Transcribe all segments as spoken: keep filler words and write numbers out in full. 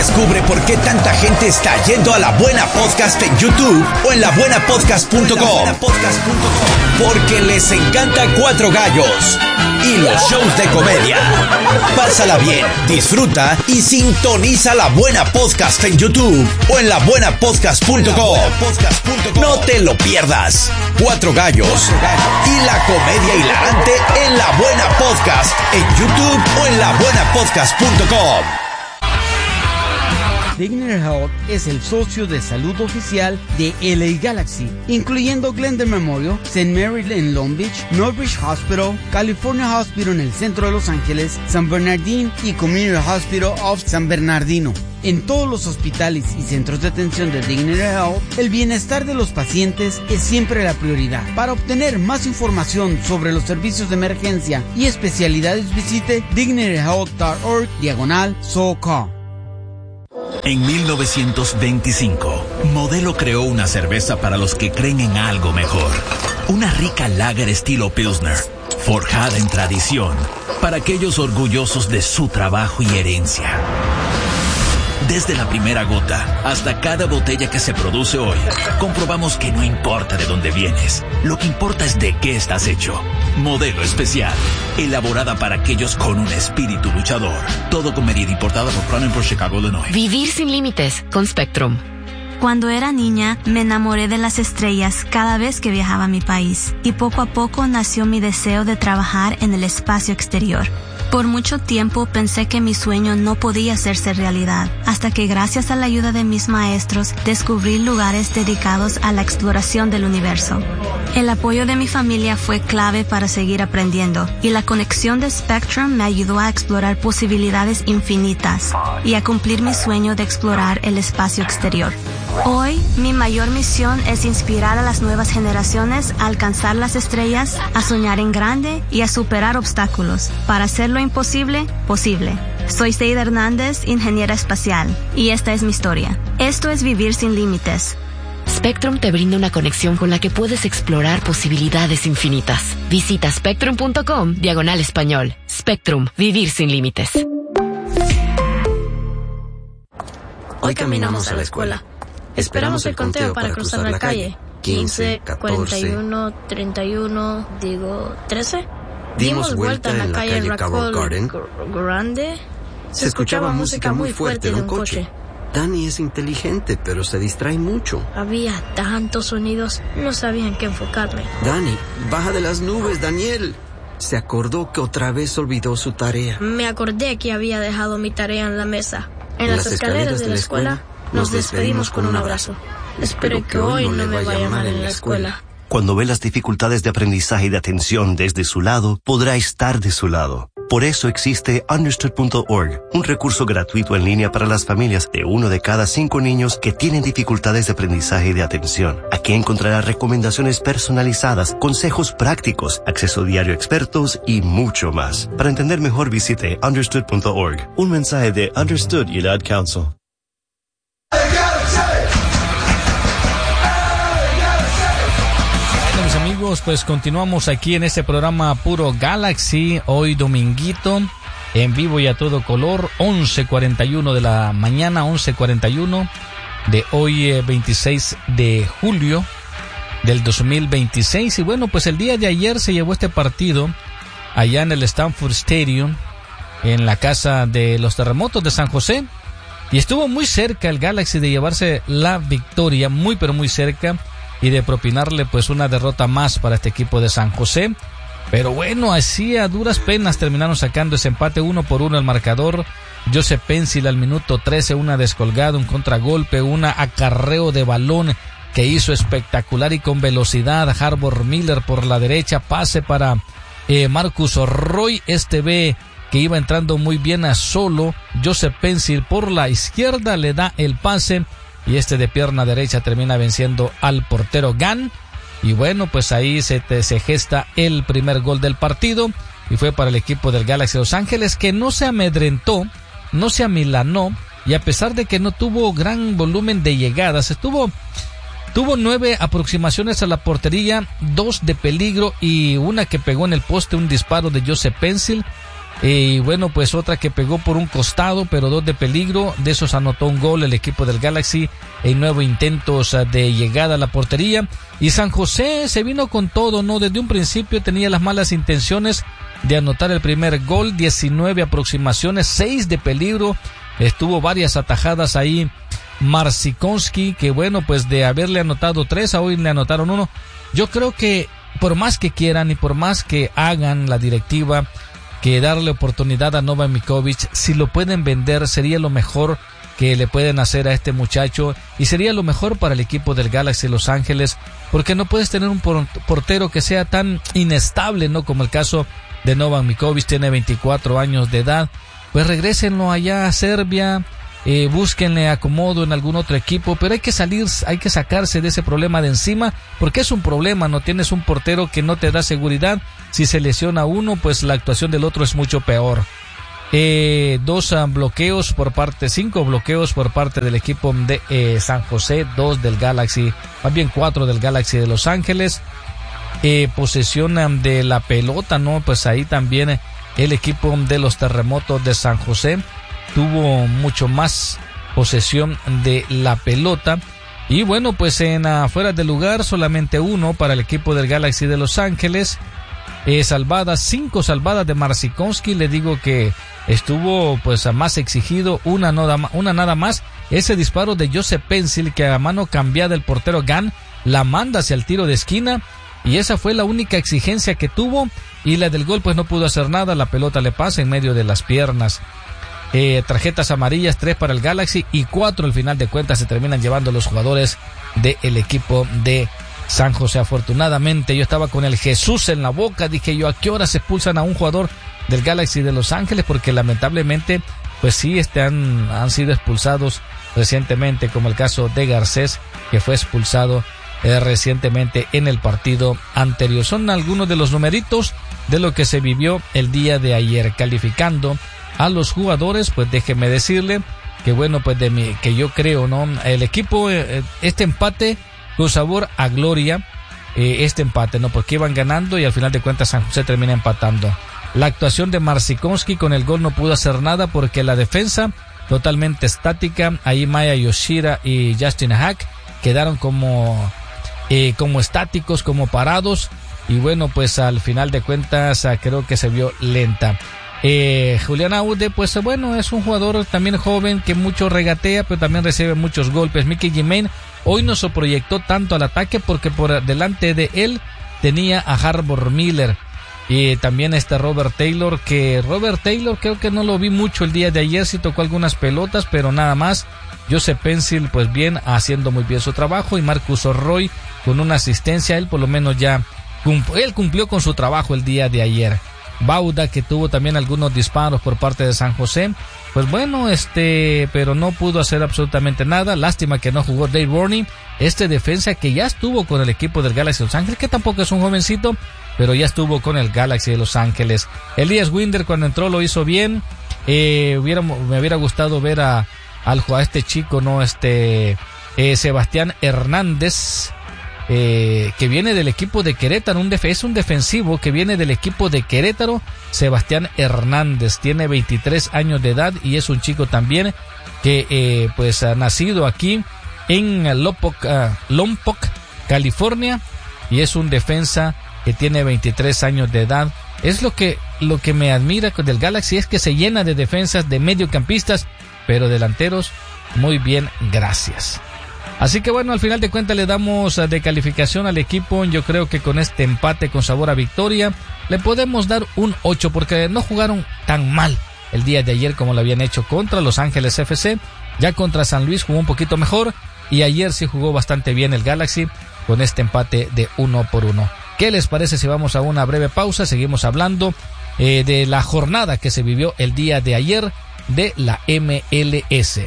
Descubre por qué tanta gente está yendo a La Buena Podcast en YouTube o en la buena podcast punto com. Porque les encanta Cuatro Gallos y los shows de comedia. Pásala bien, disfruta y sintoniza La Buena Podcast en YouTube o en la buena podcast punto com. No te lo pierdas. Cuatro Gallos y la comedia hilarante en La Buena Podcast en YouTube o en la buena podcast punto com. Dignity Health es el socio de salud oficial de L A Galaxy, incluyendo Glendale Memorial, Saint Mary en Long Beach, Northbridge Hospital, California Hospital en el centro de Los Ángeles, San Bernardino y Community Hospital of San Bernardino. En todos los hospitales y centros de atención de Dignity Health, el bienestar de los pacientes es siempre la prioridad. Para obtener más información sobre los servicios de emergencia y especialidades, visite dignity health punto org diagonal SoCal. En mil novecientos veinticinco, Modelo creó una cerveza para los que creen en algo mejor. Una rica lager estilo Pilsner, forjada en tradición, para aquellos orgullosos de su trabajo y herencia. Desde la primera gota hasta cada botella que se produce hoy, comprobamos que no importa de dónde vienes, lo que importa es de qué estás hecho. Modelo Especial, elaborada para aquellos con un espíritu luchador. Todo con medida, importada por Crown Imports, Chicago, Illinois. Vivir sin límites con Spectrum. Cuando era niña, me enamoré de las estrellas cada vez que viajaba a mi país, y poco a poco nació mi deseo de trabajar en el espacio exterior. Por mucho tiempo pensé que mi sueño no podía hacerse realidad, hasta que gracias a la ayuda de mis maestros descubrí lugares dedicados a la exploración del universo. El apoyo de mi familia fue clave para seguir aprendiendo, y la conexión de Spectrum me ayudó a explorar posibilidades infinitas y a cumplir mi sueño de explorar el espacio exterior. Hoy, mi mayor misión es inspirar a las nuevas generaciones a alcanzar las estrellas, a soñar en grande y a superar obstáculos para hacer lo imposible, posible. Soy Seida Hernández, ingeniera espacial, y esta es mi historia. Esto es Vivir sin Límites. Spectrum te brinda una conexión con la que puedes explorar posibilidades infinitas. Visita spectrum punto com diagonal español. Spectrum, vivir sin límites. Hoy caminamos a la escuela. Esperamos el conteo para cruzar la calle. quince, cuarenta y uno, treinta y uno, digo, trece. Dimos vuelta en la calle Carroll Garden. Grande. Se escuchaba música muy fuerte de un coche. Dani es inteligente, pero se distrae mucho. Había tantos sonidos, no sabía en qué enfocarme. Dani, baja de las nubes, Daniel. Se acordó que otra vez olvidó su tarea. Me acordé que había dejado mi tarea en la mesa. En, en las, las escaleras, escaleras de la escuela, nos despedimos con un abrazo. Espero que hoy no me vaya mal en la escuela. Cuando ve las dificultades de aprendizaje y de atención desde su lado, podrá estar de su lado. Por eso existe understood punto org, un recurso gratuito en línea para las familias de uno de cada cinco niños que tienen dificultades de aprendizaje y de atención. Aquí encontrará recomendaciones personalizadas, consejos prácticos, acceso diario a expertos y mucho más. Para entender mejor, visite understood punto org. Un mensaje de Understood y el Ad Council. Amigos, pues continuamos aquí en este programa Puro Galaxy, hoy dominguito, en vivo y a todo color, once cuarenta y uno de la mañana, once cuarenta y uno de hoy, eh, veintiséis de julio del dos mil veintiséis. Y bueno, pues el día de ayer se llevó este partido allá en el Stanford Stadium, en la casa de los terremotos de San José, y estuvo muy cerca el Galaxy de llevarse la victoria, muy pero muy cerca, y de propinarle pues una derrota más para este equipo de San José. Pero bueno, así a duras penas terminaron sacando ese empate uno por uno el marcador. Joseph Pencil al minuto trece, una descolgada, un contragolpe, un acarreo de balón que hizo espectacular y con velocidad. Harbor Miller por la derecha, pase para eh, Marcus Roy, este ve que iba entrando muy bien a solo. Joseph Pencil por la izquierda le da el pase, y este de pierna derecha termina venciendo al portero Gann. Y bueno, pues ahí se, te, se gesta el primer gol del partido, y fue para el equipo del Galaxy de Los Ángeles, que no se amedrentó, no se amilanó, y a pesar de que no tuvo gran volumen de llegadas, estuvo, tuvo nueve aproximaciones a la portería, dos de peligro y una que pegó en el poste, un disparo de Joseph Pencil. Y bueno, pues otra que pegó por un costado, pero dos de peligro. De esos anotó un gol el equipo del Galaxy en nueve intentos de llegada a la portería. Y San José se vino con todo, ¿no? Desde un principio tenía las malas intenciones de anotar el primer gol. diecinueve aproximaciones, seis de peligro. Estuvo varias atajadas ahí Marcinkowski, que bueno, pues de haberle anotado tres, a hoy le anotaron uno. Yo creo que por más que quieran y por más que hagan la directiva que darle oportunidad a Novak Mikovic, si lo pueden vender sería lo mejor que le pueden hacer a este muchacho y sería lo mejor para el equipo del Galaxy Los Ángeles, porque no puedes tener un portero que sea tan inestable, ¿no? Como el caso de Novak Mikovic, tiene veinticuatro años de edad. Pues regrésenlo allá a Serbia, eh, búsquenle acomodo en algún otro equipo, pero hay que salir, hay que sacarse de ese problema de encima, porque es un problema, no tienes un portero que no te da seguridad. Si se lesiona uno, pues la actuación del otro es mucho peor. Eh, dos uh, bloqueos por parte, cinco bloqueos por parte del equipo de eh, San José, dos del Galaxy, más bien cuatro del Galaxy de Los Ángeles. Eh, posesión um, de la pelota, ¿no? Pues ahí también el equipo de los Terremotos de San José tuvo mucho más posesión de la pelota. Y bueno, pues en afuera del lugar solamente uno para el equipo del Galaxy de Los Ángeles. Eh, salvadas, cinco salvadas de Marcinkowski. Le digo que estuvo pues más exigido, una, no da, una nada más. Ese disparo de Joseph Pencil, que a mano cambiada el portero Gan la manda hacia el tiro de esquina, y esa fue la única exigencia que tuvo. Y la del gol pues no pudo hacer nada, la pelota le pasa en medio de las piernas. Eh, tarjetas amarillas, tres para el Galaxy y cuatro al final de cuentas se terminan llevando los jugadores del equipo de San José. Afortunadamente yo estaba con el Jesús en la boca, dije yo, ¿a qué hora se expulsan a un jugador del Galaxy de Los Ángeles? Porque lamentablemente pues sí este han, han sido expulsados recientemente, como el caso de Garcés, que fue expulsado eh, recientemente en el partido anterior. Son algunos de los numeritos de lo que se vivió el día de ayer. Calificando a los jugadores, pues déjeme decirle que bueno, pues de mi, que yo creo, ¿no? El equipo, eh, este empate con sabor a gloria, eh, este empate, ¿no? Porque iban ganando y al final de cuentas San José termina empatando. La actuación de Marcinkowski con el gol no pudo hacer nada porque la defensa totalmente estática. Ahí Maya Yoshida y Justin Hack quedaron como, eh, como estáticos, como parados. Y bueno, pues al final de cuentas creo que se vio lenta. Eh, Julián Aude, pues bueno, es un jugador también joven que mucho regatea, pero también recibe muchos golpes. Mickey Jiménez hoy no se proyectó tanto al ataque porque por delante de él tenía a Harbour Miller. Y también está Robert Taylor, que Robert Taylor creo que no lo vi mucho el día de ayer, sí tocó algunas pelotas, pero nada más. Joseph Pencil, pues bien, haciendo muy bien su trabajo. Y Marcus Roy con una asistencia, él por lo menos ya, él cumplió con su trabajo el día de ayer. Bauda, que tuvo también algunos disparos por parte de San José, pues bueno, este, pero no pudo hacer absolutamente nada. Lástima que no jugó Dave Burney, este defensa que ya estuvo con el equipo del Galaxy de Los Ángeles, que tampoco es un jovencito, pero ya estuvo con el Galaxy de Los Ángeles. Elías Winder cuando entró lo hizo bien. Eh, hubiera, me hubiera gustado ver a, al, a este chico, no, este, eh, Sebastián Hernández, Eh, que viene del equipo de Querétaro, un def- es un defensivo que viene del equipo de Querétaro. Sebastián Hernández tiene veintitrés años de edad y es un chico también que eh, pues ha nacido aquí en Lompoc, uh, Lompoc, California, y es un defensa que tiene veintitrés años de edad. Es lo que, lo que me admira del Galaxy, es que se llena de defensas, de mediocampistas, pero delanteros muy bien, gracias. Así que bueno, al final de cuentas le damos de calificación al equipo. Yo creo que con este empate con sabor a victoria le podemos dar un ocho, porque no jugaron tan mal el día de ayer como lo habían hecho contra Los Ángeles F C. Ya contra San Luis jugó un poquito mejor y ayer sí jugó bastante bien el Galaxy con este empate de uno por uno. ¿Qué les parece si vamos a una breve pausa? Seguimos hablando eh, de la jornada que se vivió el día de ayer de la M L S.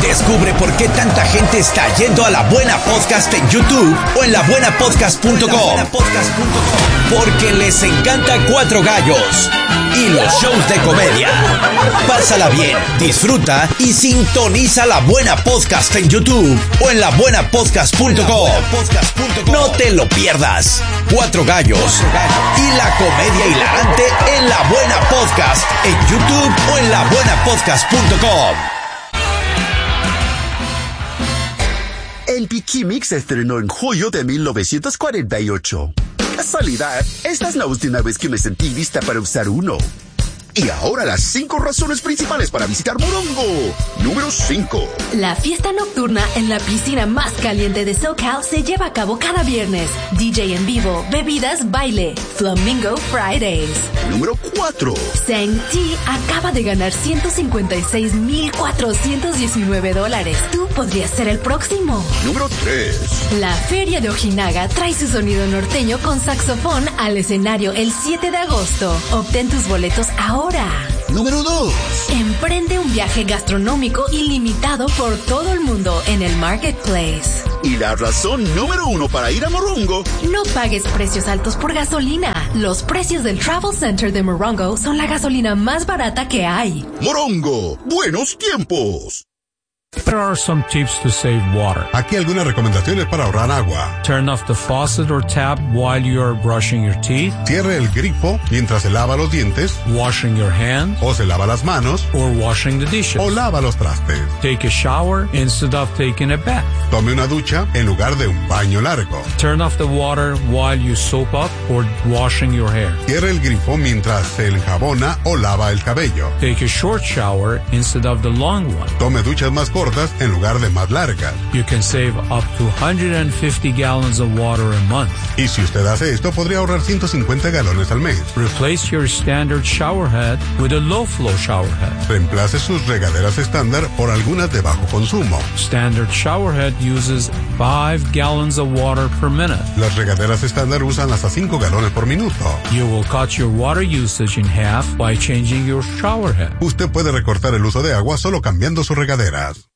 Descubre por qué tanta gente está yendo a La Buena Podcast en YouTube o en la buena podcast punto com. Porque les encanta Cuatro Gallos y los shows de comedia. Pásala bien, disfruta y sintoniza La Buena Podcast en YouTube o en la buena podcast punto com. No te lo pierdas. Cuatro Gallos y la comedia hilarante en La Buena Podcast en YouTube o en la buena podcast punto com. El Pikimix se estrenó en julio de mil novecientos cuarenta y ocho. Casualidad, esta es la última vez que me sentí lista para usar uno. Y ahora las cinco razones principales para visitar Morongo. Número cinco. La fiesta nocturna en la piscina más caliente de SoCal se lleva a cabo cada viernes. D J en vivo, bebidas, baile. Flamingo Fridays. Número cuatro. Sang T acaba de ganar ciento cincuenta y seis mil cuatrocientos diecinueve dólares. Tú podrías ser el próximo. Número tres. La Feria de Ojinaga trae su sonido norteño con saxofón al escenario el siete de agosto. Obtén tus boletos ahora. Número dos. Emprende un viaje gastronómico ilimitado por todo el mundo en el Marketplace. Y la razón número uno para ir a Morongo. No pagues precios altos por gasolina. Los precios del Travel Center de Morongo son la gasolina más barata que hay. Morongo, buenos tiempos. There are some tips to save water. Aquí algunas recomendaciones para ahorrar agua. Turn off the faucet or tap while you are brushing your teeth. Cierre el grifo mientras se lava los dientes. Washing your hands. O se lava las manos. Or washing the dishes. O lava los trastes. Take a shower instead of taking a bath. Tome una ducha en lugar de un baño largo. Turn off the water while you soap up or washing your hair. Cierre el grifo mientras se enjabona o lava el cabello. Take a short shower instead of the long one. Tome duchas más cortas en lugar de más largas. You can save up to one hundred fifty gallons of water a month. Y si usted hace esto, podría ahorrar ciento cincuenta galones al mes. Replace your standard shower head with a low flow shower head. Reemplace sus regaderas estándar por algunas de bajo consumo. Standard shower head uses five gallons of water per minute. Las regaderas estándar usan hasta cinco galones por minuto. You will cut your water usage in half by changing your shower head. Usted puede recortar el uso de agua solo cambiando sus regaderas.